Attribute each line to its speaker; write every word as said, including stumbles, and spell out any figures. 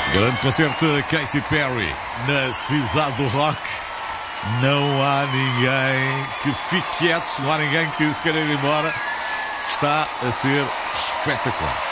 Speaker 1: Grande concerto de Katy Perry na cidade do rock. Não há ninguém que fique quieto, não há ninguém que se queira ir embora. Está a ser espetacular.